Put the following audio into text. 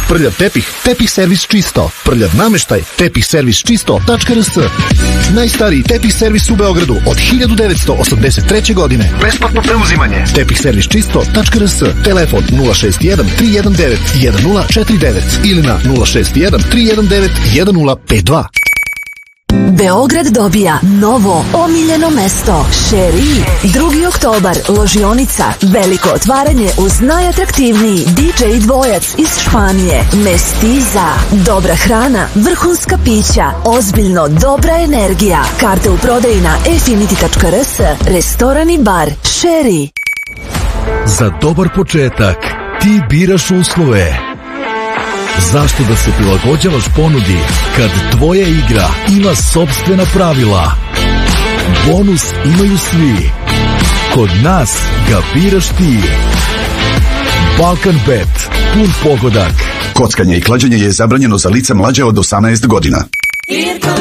Prljav tepih, tepih servis čisto. Prljav nameštaj, tepihservisčisto.rs. Najstariji tepih servis u Beogradu od 1983. godine. Besplatno preuzimanje. Tepihservisčisto.rs. Telefon 061 319 1049 ili na 061 319 1052. Beograd dobija novo omiljeno mesto. Šeri. 2. oktobar, ložionica, veliko otvaranje uz najatraktivniji DJ dvojac iz Španije. Mestiza. Dobra hrana, vrhunska pića, ozbiljno dobra energija. Karte u prodaji na efinity.rs. Restoran i bar Šeri. Za dobar početak ti biraš uslove. Zašto da se prilagođavaš ponudi kad tvoja igra ima sopstvena pravila? Bonus imaju svi. Kod nas ga biraš ti. Balkan Bet. Pun pogodak. Kockanje i klađenje je zabranjeno za lica mlađe od 18 godina.